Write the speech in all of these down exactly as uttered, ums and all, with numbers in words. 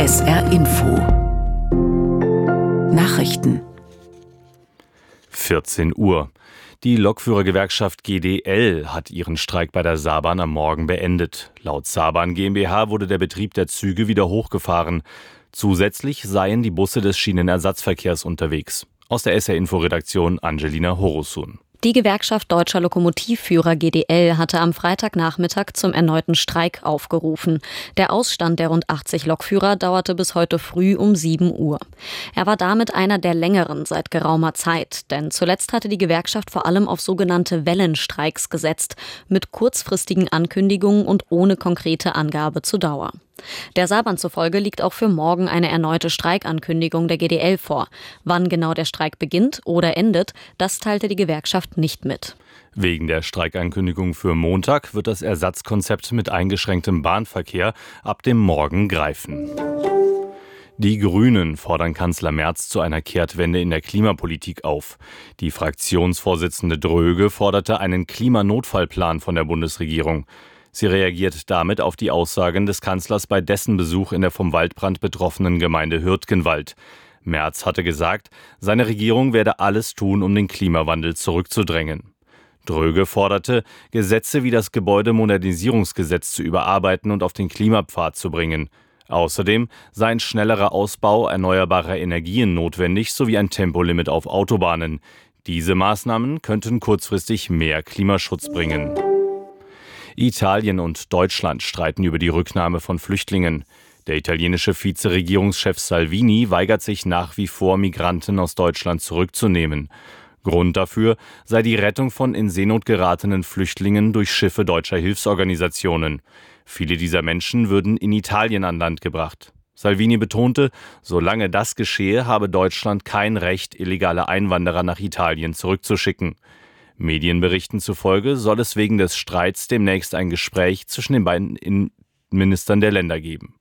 S R Info Nachrichten vierzehn Uhr. Die Lokführergewerkschaft G D L hat ihren Streik bei der Saarbahn am Morgen beendet. Laut Saarbahn GmbH wurde der Betrieb der Züge wieder hochgefahren. Zusätzlich seien die Busse des Schienenersatzverkehrs unterwegs. Aus der S R-Info-Redaktion Angelina Horosun. Die Gewerkschaft Deutscher Lokomotivführer G D L hatte am Freitagnachmittag zum erneuten Streik aufgerufen. Der Ausstand der rund achtzig Lokführer dauerte bis heute früh um sieben Uhr. Er war damit einer der längeren seit geraumer Zeit, denn zuletzt hatte die Gewerkschaft vor allem auf sogenannte Wellenstreiks gesetzt, mit kurzfristigen Ankündigungen und ohne konkrete Angabe zur Dauer. Der Saarbahn zufolge liegt auch für morgen eine erneute Streikankündigung der G D L vor. Wann genau der Streik beginnt oder endet, das teilte die Gewerkschaft nicht mit. Wegen der Streikankündigung für Montag wird das Ersatzkonzept mit eingeschränktem Bahnverkehr ab dem Morgen greifen. Die Grünen fordern Kanzler Merz zu einer Kehrtwende in der Klimapolitik auf. Die Fraktionsvorsitzende Dröge forderte einen Klimanotfallplan von der Bundesregierung. Sie reagiert damit auf die Aussagen des Kanzlers bei dessen Besuch in der vom Waldbrand betroffenen Gemeinde Hürtgenwald. Merz hatte gesagt, seine Regierung werde alles tun, um den Klimawandel zurückzudrängen. Dröge forderte, Gesetze wie das Gebäudemodernisierungsgesetz zu überarbeiten und auf den Klimapfad zu bringen. Außerdem sei ein schnellerer Ausbau erneuerbarer Energien notwendig sowie ein Tempolimit auf Autobahnen. Diese Maßnahmen könnten kurzfristig mehr Klimaschutz bringen. Italien und Deutschland streiten über die Rücknahme von Flüchtlingen. Der italienische Vizeregierungschef Salvini weigert sich nach wie vor, Migranten aus Deutschland zurückzunehmen. Grund dafür sei die Rettung von in Seenot geratenen Flüchtlingen durch Schiffe deutscher Hilfsorganisationen. Viele dieser Menschen würden in Italien an Land gebracht. Salvini betonte, solange das geschehe, habe Deutschland kein Recht, illegale Einwanderer nach Italien zurückzuschicken. Medienberichten zufolge soll es wegen des Streits demnächst ein Gespräch zwischen den beiden Innenministern der Länder geben.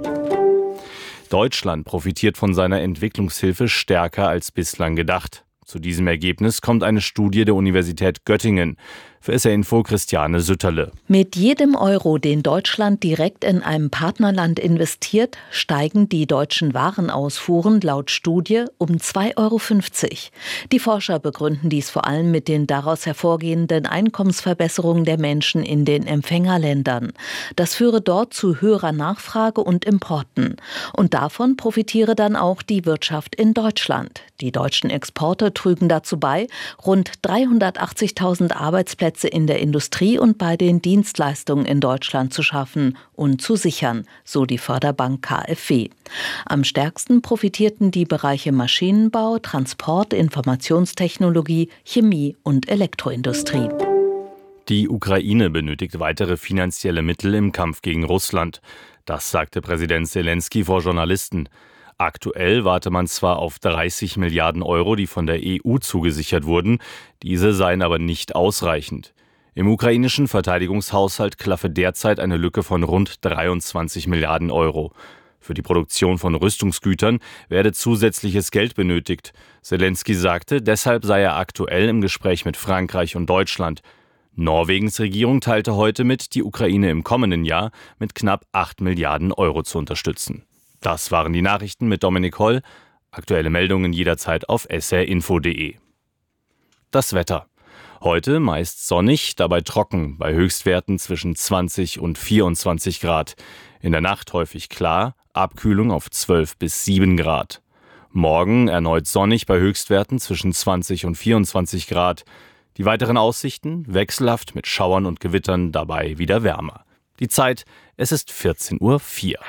Deutschland profitiert von seiner Entwicklungshilfe stärker als bislang gedacht. Zu diesem Ergebnis kommt eine Studie der Universität Göttingen. Für S R-Info Christiane Sütterle. Mit jedem Euro, den Deutschland direkt in einem Partnerland investiert, steigen die deutschen Warenausfuhren laut Studie um zwei Euro fünfzig. Die Forscher begründen dies vor allem mit den daraus hervorgehenden Einkommensverbesserungen der Menschen in den Empfängerländern. Das führe dort zu höherer Nachfrage und Importen. Und davon profitiere dann auch die Wirtschaft in Deutschland. Die deutschen Exporte trügen dazu bei, rund dreihundertachtzigtausend Arbeitsplätze in der Industrie und bei den Dienstleistungen in Deutschland zu schaffen und zu sichern, so die Förderbank K f W. Am stärksten profitierten die Bereiche Maschinenbau, Transport, Informationstechnologie, Chemie und Elektroindustrie. Die Ukraine benötigt weitere finanzielle Mittel im Kampf gegen Russland. Das sagte Präsident Selenskyj vor Journalisten. Aktuell warte man zwar auf dreißig Milliarden Euro, die von der E U zugesichert wurden, diese seien aber nicht ausreichend. Im ukrainischen Verteidigungshaushalt klaffe derzeit eine Lücke von rund dreiundzwanzig Milliarden Euro. Für die Produktion von Rüstungsgütern werde zusätzliches Geld benötigt. Selenskyj sagte, deshalb sei er aktuell im Gespräch mit Frankreich und Deutschland. Norwegens Regierung teilte heute mit, die Ukraine im kommenden Jahr mit knapp acht Milliarden Euro zu unterstützen. Das waren die Nachrichten mit Dominik Holl. Aktuelle Meldungen jederzeit auf s r info punkt d e. Das Wetter. Heute meist sonnig, dabei trocken, bei Höchstwerten zwischen zwanzig und vierundzwanzig Grad. In der Nacht häufig klar, Abkühlung auf zwölf bis sieben Grad. Morgen erneut sonnig bei Höchstwerten zwischen zwanzig und vierundzwanzig Grad. Die weiteren Aussichten wechselhaft mit Schauern und Gewittern, dabei wieder wärmer. Die Zeit, es ist vierzehn Uhr vier.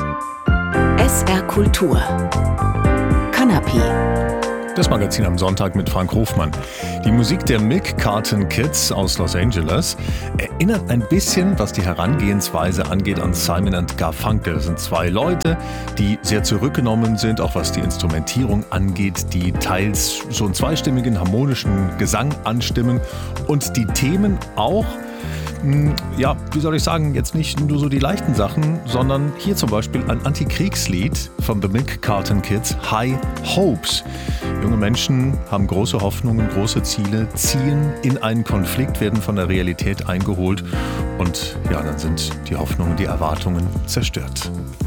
S R Kultur Kanapé. Das Magazin am Sonntag mit Frank Hofmann. Die Musik der Milk Carton Kids aus Los Angeles erinnert ein bisschen, was die Herangehensweise angeht, an Simon and Garfunkel. Das sind zwei Leute, die sehr zurückgenommen sind, auch was die Instrumentierung angeht, die teils so einen zweistimmigen, harmonischen Gesang anstimmen und die Themen auch, ja, wie soll ich sagen, jetzt nicht nur so die leichten Sachen, sondern hier zum Beispiel ein Antikriegslied von The Milk Carton Kids, High Hopes. Junge Menschen haben große Hoffnungen, große Ziele, ziehen in einen Konflikt, werden von der Realität eingeholt und ja, dann sind die Hoffnungen, die Erwartungen zerstört.